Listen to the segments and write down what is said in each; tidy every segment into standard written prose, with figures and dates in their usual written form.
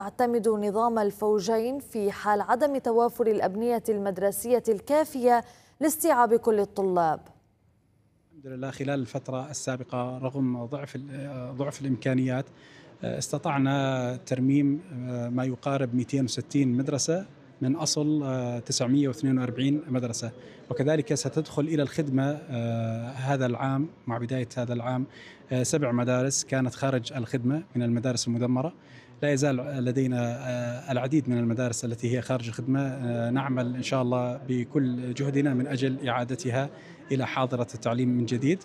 يعتمد نظام الفوجين في حال عدم توافر الأبنية المدرسية الكافية لاستيعاب كل الطلاب؟ الحمد لله خلال الفترة السابقة رغم ضعف الإمكانيات استطعنا ترميم ما يقارب 260 مدرسة من أصل 942 مدرسة، وكذلك ستدخل إلى الخدمة هذا العام مع بداية هذا العام 7 مدارس كانت خارج الخدمة من المدارس المدمرة. لا يزال لدينا العديد من المدارس التي هي خارج الخدمة، نعمل إن شاء الله بكل جهدنا من أجل إعادتها إلى حاضرة التعليم من جديد.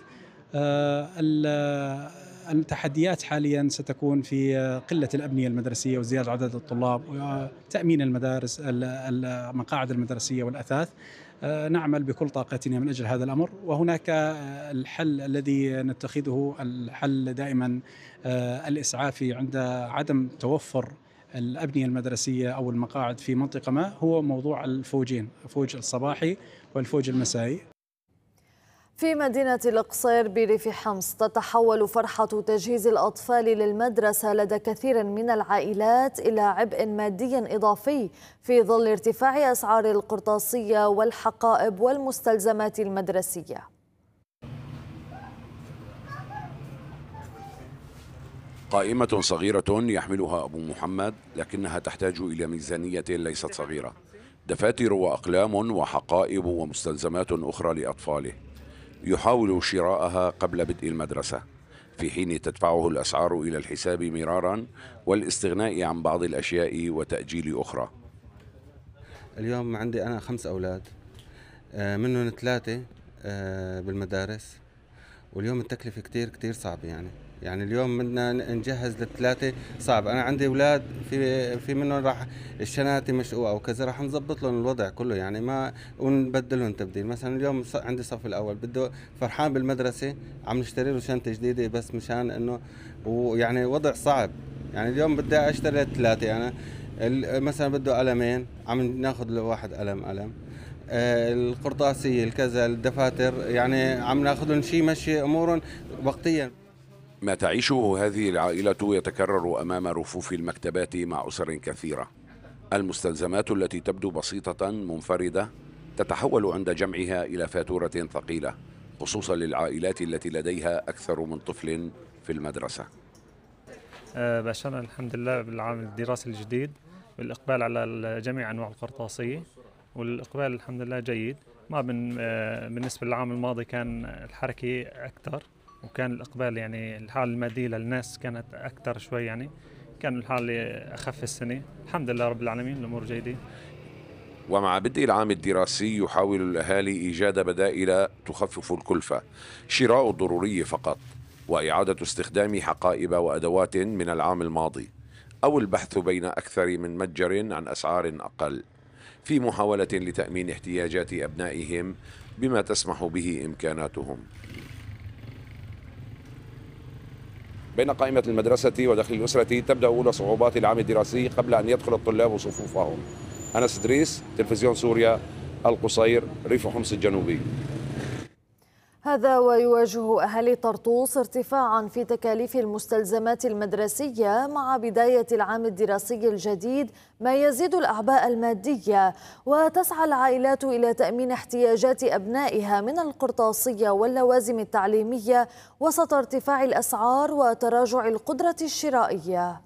التحديات حاليا ستكون في قلة الأبنية المدرسية وزيادة عدد الطلاب وتأمين المدارس المقاعد المدرسية والأثاث. نعمل بكل طاقتنا من أجل هذا الأمر، وهناك الحل الذي نتخذه الحل دائما الإسعافي عند عدم توفر الأبنية المدرسية أو المقاعد في منطقة ما، هو موضوع الفوجين، الفوج الصباحي والفوج المسائي. في مدينة القصير بريف حمص تتحول فرحة تجهيز الأطفال للمدرسة لدى كثير من العائلات إلى عبء مادي إضافي في ظل ارتفاع أسعار القرطاسية والحقائب والمستلزمات المدرسية. قائمة صغيرة يحملها أبو محمد، لكنها تحتاج إلى ميزانية ليست صغيرة، دفاتر وأقلام وحقائب ومستلزمات أخرى لأطفاله. يحاول شراءها قبل بدء المدرسة، في حين تدفعه الأسعار إلى الحساب مرارا والاستغناء عن بعض الأشياء وتأجيل أخرى. اليوم عندي أنا 5 أولاد، منهم 3 بالمدارس، واليوم التكلفة كتير صعبة. يعني اليوم بدنا نجهز ل3 صعب. أنا عندي أولاد في منهم راح الشناتي مشقوقة وكذا، راح نظبط لهم الوضع كله، يعني ما ونبدلهم تبديل. مثلا اليوم عندي الصف الأول بده فرحان بالمدرسة، عم نشتري له شنطة جديدة بس مشان إنه، ويعني وضع صعب. يعني اليوم بدي أشتري 3، أنا مثلا بده قلمين، عم ناخذ لواحد قلم. القرطاسية الكذا الدفاتر، يعني عم ناخذهم شيء مشي أمورهم وقتيا. ما تعيشه هذه العائلة يتكرر أمام رفوف المكتبات مع أسر كثيرة. المستلزمات التي تبدو بسيطة منفردة تتحول عند جمعها إلى فاتورة ثقيلة، خصوصا للعائلات التي لديها أكثر من طفل في المدرسة. بشرنا الحمد لله بالعام الدراسي الجديد والإقبال على جميع أنواع القرطاسية، والإقبال الحمد لله جيد. ما بالنسبة للعام الماضي كان الحركة أكثر، وكان الإقبال يعني الحالة المادية للناس كانت أكثر شوي، يعني كان الحالة أخف السنة. الحمد لله رب العالمين الأمور جيدة. ومع بدء العام الدراسي يحاول الأهالي إيجاد بدائل تخفف الكلفة، شراء الضروري فقط، وإعادة استخدام حقائب وأدوات من العام الماضي، أو البحث بين أكثر من متجر عن أسعار أقل، في محاولة لتأمين احتياجات أبنائهم بما تسمح به إمكاناتهم. بين قائمة المدرسة ودخل الأسرة تبدأ أولى صعوبات العام الدراسي قبل أن يدخل الطلاب صفوفهم. أنس إدريس، تلفزيون سوريا، القصير، ريف حمص الجنوبي. هذا ويواجه أهالي طرطوس ارتفاعا في تكاليف المستلزمات المدرسية مع بداية العام الدراسي الجديد، ما يزيد الأعباء المادية، وتسعى العائلات إلى تأمين احتياجات أبنائها من القرطاسية واللوازم التعليمية وسط ارتفاع الأسعار وتراجع القدرة الشرائية.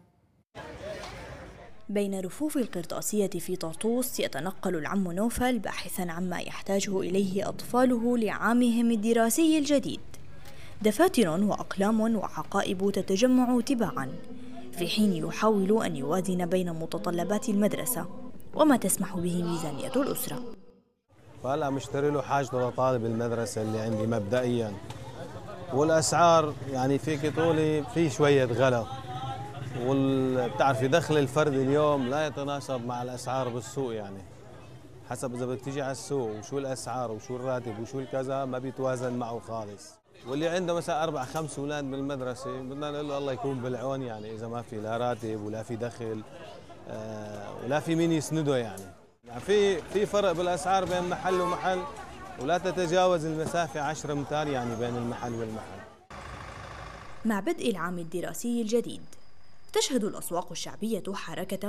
بين رفوف القرطاسية في طرطوس يتنقل العم نوفل باحثا عما يحتاجه إليه أطفاله لعامهم الدراسي الجديد. دفاتر وأقلام وحقائب تتجمع تباعا، في حين يحاول أن يوازن بين متطلبات المدرسة وما تسمح به ميزانية الأسرة. فهلا مشتري له حاجته لطالب المدرسة اللي عندي مبدئيا، والأسعار يعني فيك تقولي في شوية غلا، وبتعرفي دخل الفرد اليوم لا يتناسب مع الاسعار بالسوق. يعني حسب اذا بدك تيجي على السوق وشو الاسعار وشو الراتب وشو الكذا ما بيتوازن معه خالص. واللي عنده مثلا 4 5 اولاد بالمدرسه بدنا نقول له الله يكون بالعون، يعني اذا ما في لا راتب ولا في دخل ولا في مين يسنده. يعني في فرق بالاسعار بين محل ومحل، ولا تتجاوز المسافه 10 امتار يعني بين المحل والمحل. مع بدء العام الدراسي الجديد تشهد الأسواق الشعبية حركة